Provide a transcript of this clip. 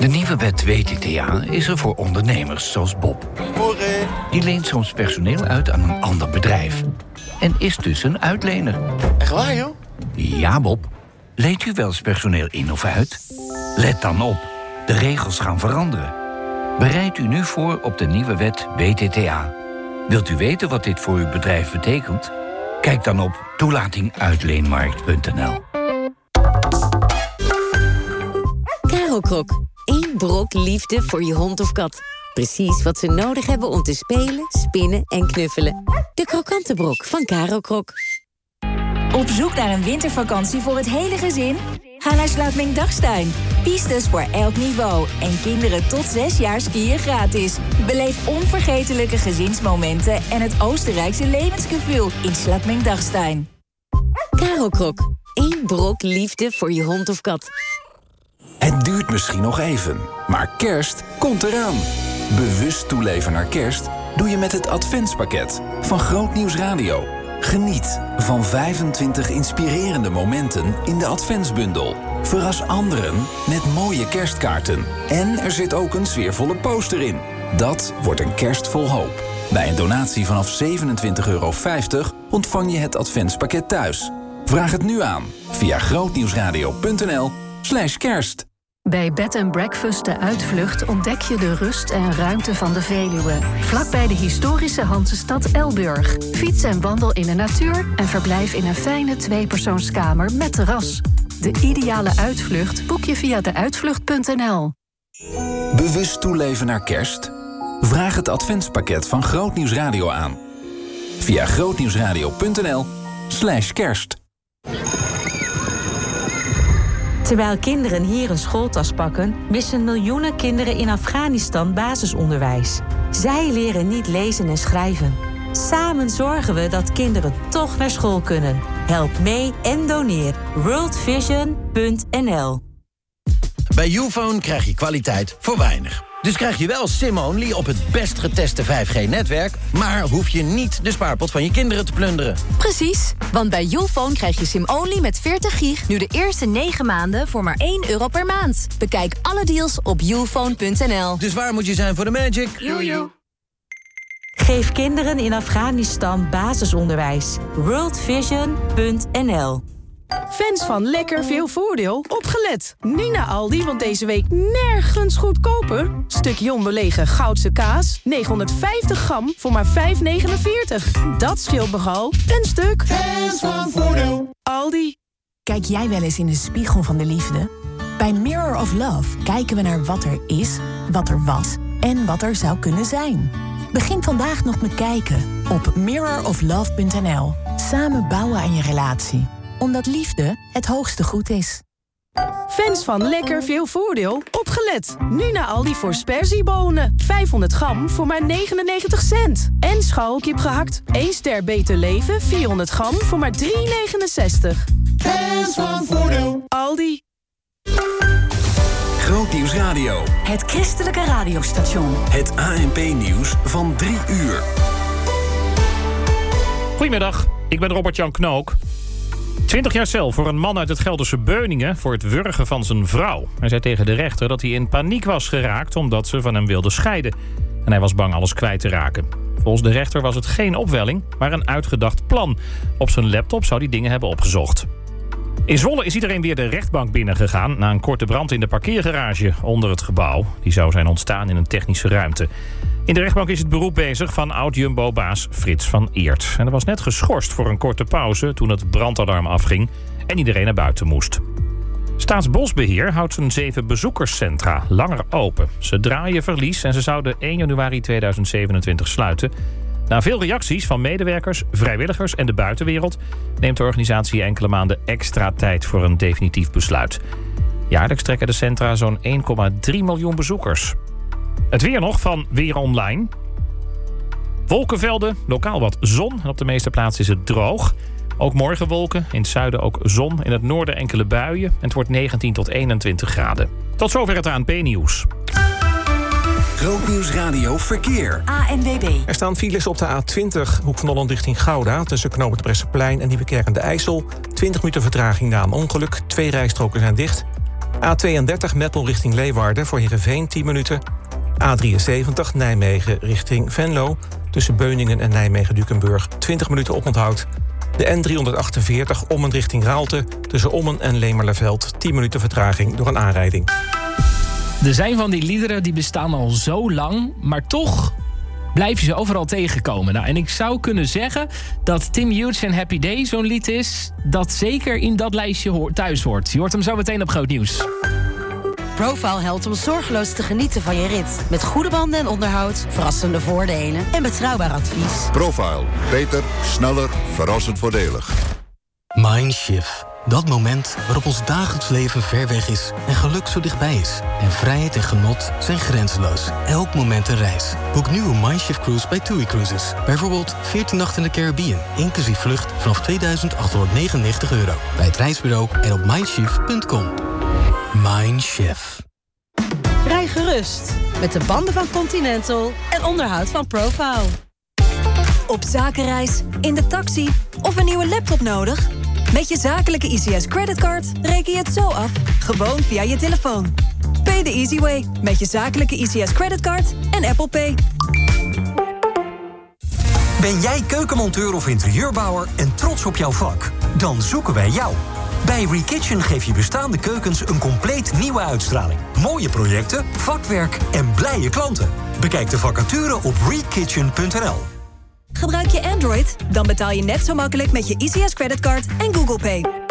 De nieuwe wet WTTA is er voor ondernemers zoals Bob. Die leent soms personeel uit aan een ander bedrijf. En is dus een uitlener. Echt waar, joh? Ja, Bob. Leent u wel eens personeel in of uit? Let dan op. De regels gaan veranderen. Bereid u nu voor op de nieuwe wet WTTA. Wilt u weten wat dit voor uw bedrijf betekent? Kijk dan op toelatinguitleenmarkt.nl. Krok. 1 brok liefde voor je hond of kat. Precies wat ze nodig hebben om te spelen, spinnen en knuffelen. De krokante brok van Karo Krok. Op zoek naar een wintervakantie voor het hele gezin? Ga naar Slootmeng Dagstein. Pistes voor elk niveau. En kinderen tot 6 jaar skiën gratis. Beleef onvergetelijke gezinsmomenten en het Oostenrijkse levensgevoel in Slootmeng Dagstein. Karo Krok. 1 brok liefde voor je hond of kat. Het duurt misschien nog even, maar kerst komt eraan. Bewust toeleven naar kerst doe je met het adventspakket van Groot Nieuws Radio. Geniet van 25 inspirerende momenten in de adventsbundel. Verras anderen met mooie kerstkaarten. En er zit ook een sfeervolle poster in. Dat wordt een kerst vol hoop. Bij een donatie vanaf €27,50 ontvang je het adventspakket thuis. Vraag het nu aan via grootnieuwsradio.nl/kerst. Bij Bed & Breakfast De Uitvlucht ontdek je de rust en ruimte van de Veluwe. Vlakbij de historische Hansestad Elburg. Fiets en wandel in de natuur en verblijf in een fijne 2-persoonskamer met terras. De ideale uitvlucht boek je via deuitvlucht.nl. Bewust toeleven naar kerst? Vraag het adventspakket van Groot Nieuws Radio aan. Via grootnieuwsradio.nl/kerst. Terwijl kinderen hier een schooltas pakken, missen miljoenen kinderen in Afghanistan basisonderwijs. Zij leren niet lezen en schrijven. Samen zorgen we dat kinderen toch naar school kunnen. Help mee en doneer. worldvision.nl. Bij Youfone krijg je kwaliteit voor weinig. Dus krijg je wel SIM-only op het best geteste 5G-netwerk... maar hoef je niet de spaarpot van je kinderen te plunderen. Precies, want bij Youfone krijg je SIM-only met 40 gig... nu de eerste 9 maanden voor maar €1 per maand. Bekijk alle deals op youfone.nl. Dus waar moet je zijn voor de magic? Jojo. Geef kinderen in Afghanistan basisonderwijs. worldvision.nl. Fans van lekker veel voordeel, opgelet. Nu naar Aldi, want deze week nergens goedkoper. Stukje onbelegen Goudse kaas, 950 gram voor maar €5,49. Dat scheelt nogal een stuk. Fans van voordeel. Aldi. Kijk jij wel eens in de spiegel van de liefde? Bij Mirror of Love kijken we naar wat er is, wat er was en wat er zou kunnen zijn. Begin vandaag nog met kijken op mirroroflove.nl. Samen bouwen aan je relatie. Omdat liefde het hoogste goed is. Fans van lekker veel voordeel, opgelet. Nu naar Aldi voor sperziebonen. 500 gram voor maar 99 cent. En scharrelkip gehakt, 1 ster beter leven, 400 gram voor maar €3,69. Fans van voordeel. Aldi. Groot Nieuws Radio. Het christelijke radiostation. Het ANP-nieuws van 3 uur. Goedemiddag, ik ben Robert-Jan Knook. 20 jaar cel voor een man uit het Gelderse Beuningen voor het wurgen van zijn vrouw. Hij zei tegen de rechter dat hij in paniek was geraakt omdat ze van hem wilde scheiden. En hij was bang alles kwijt te raken. Volgens de rechter was het geen opwelling, maar een uitgedacht plan. Op zijn laptop zou hij dingen hebben opgezocht. In Zwolle is iedereen weer de rechtbank binnengegaan na een korte brand in de parkeergarage onder het gebouw. Die zou zijn ontstaan in een technische ruimte. In de rechtbank is het beroep bezig van oud-Jumbo-baas Frits van Eert. En er was net geschorst voor een korte pauze toen het brandalarm afging en iedereen naar buiten moest. Staatsbosbeheer houdt zijn 7 bezoekerscentra langer open. Ze draaien verlies en ze zouden 1 januari 2027 sluiten. Na veel reacties van medewerkers, vrijwilligers en de buitenwereld neemt de organisatie enkele maanden extra tijd voor een definitief besluit. Jaarlijks trekken de centra zo'n 1,3 miljoen bezoekers. Het weer nog van Weer Online. Wolkenvelden, lokaal wat zon en op de meeste plaatsen is het droog. Ook morgen wolken, in het zuiden ook zon, in het noorden enkele buien. En het wordt 19 tot 21 graden. Tot zover het ANP-nieuws. Groot Nieuws Radio Verkeer. ANWB. Er staan files op de A20, Hoek van Holland richting Gouda, tussen Knoop het Bresseplein en Nieuwekerk aan de IJssel. 20 minuten vertraging na een ongeluk. 2 rijstroken zijn dicht. A32 Meppel richting Leeuwarden voor Heerenveen 10 minuten. A73 Nijmegen richting Venlo. Tussen Beuningen en Nijmegen-Dukenburg 20 minuten oponthoud. De N348 Ommen richting Raalte. Tussen Ommen en Lemerleveld 10 minuten vertraging door een aanrijding. Er zijn van die liederen die bestaan al zo lang, maar toch blijf je ze overal tegenkomen. Nou, en ik zou kunnen zeggen dat Tim Hughes en Happy Day zo'n lied is dat zeker in dat lijstje thuis hoort. Je hoort hem zo meteen op Groot Nieuws. Profile helpt om zorgeloos te genieten van je rit. Met goede banden en onderhoud, verrassende voordelen en betrouwbaar advies. Profile. Beter, sneller, verrassend voordelig. Mindshift. Dat moment waarop ons dagelijks leven ver weg is en geluk zo dichtbij is. En vrijheid en genot zijn grenzeloos. Elk moment een reis. Boek nu een Mindshift cruise bij TUI Cruises. Bijvoorbeeld 14 nachten in de Caribbean, inclusief vlucht vanaf €2.899. Bij het reisbureau en op mindshift.com. Mindshift. Rij gerust met de banden van Continental en onderhoud van Profile. Op zakenreis, in de taxi of een nieuwe laptop nodig? Met je zakelijke ICS creditcard reken je het zo af, gewoon via je telefoon. Pay the easy way met je zakelijke ICS creditcard en Apple Pay. Ben jij keukenmonteur of interieurbouwer en trots op jouw vak? Dan zoeken wij jou. Bij ReKitchen geef je bestaande keukens een compleet nieuwe uitstraling. Mooie projecten, vakwerk en blije klanten. Bekijk de vacature op rekitchen.nl. Gebruik je Android? Dan betaal je net zo makkelijk met je ICS creditcard en Google Pay.